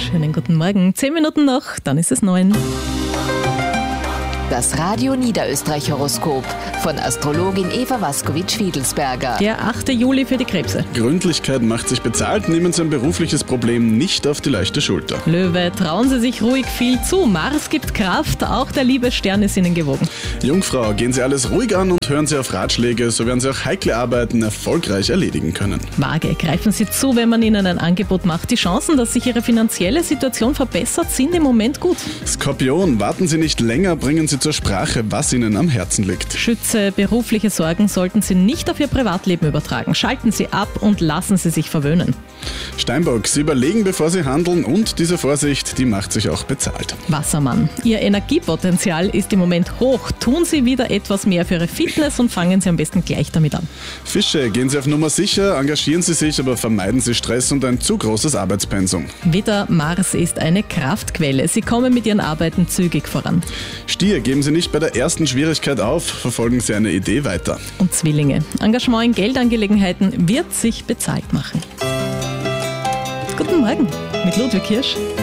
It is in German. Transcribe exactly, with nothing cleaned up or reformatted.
Schönen guten Morgen. Zehn Minuten noch, dann ist es neun. Das Radio Niederösterreich Horoskop von Astrologin Eva Waskowitsch-Fiedelsberger. Der achte Juli für die Krebse. Gründlichkeit macht sich bezahlt, nehmen Sie ein berufliches Problem nicht auf die leichte Schulter. Löwe, trauen Sie sich ruhig viel zu. Mars gibt Kraft, auch der Liebesstern ist Ihnen gewogen. Jungfrau, gehen Sie alles ruhig an und hören Sie auf Ratschläge, so werden Sie auch heikle Arbeiten erfolgreich erledigen können. Waage, greifen Sie zu, wenn man Ihnen ein Angebot macht. Die Chancen, dass sich Ihre finanzielle Situation verbessert, sind im Moment gut. Skorpion, warten Sie nicht länger, bringen Sie zur Sprache, was Ihnen am Herzen liegt. Schütze, berufliche Sorgen sollten Sie nicht auf Ihr Privatleben übertragen. Schalten Sie ab und lassen Sie sich verwöhnen. Steinbock, Sie überlegen, bevor Sie handeln, und diese Vorsicht, die macht sich auch bezahlt. Wassermann, Ihr Energiepotenzial ist im Moment hoch. Tun Sie wieder etwas mehr für Ihre Fitness und fangen Sie am besten gleich damit an. Fische, gehen Sie auf Nummer sicher, engagieren Sie sich, aber vermeiden Sie Stress und ein zu großes Arbeitspensum. Widder, Mars ist eine Kraftquelle. Sie kommen mit Ihren Arbeiten zügig voran. Stier, geben Sie nicht bei der ersten Schwierigkeit auf, verfolgen Sie eine Idee weiter. Und Zwillinge, Engagement in Geldangelegenheiten wird sich bezahlt machen. Guten Morgen mit Ludwig Hirsch.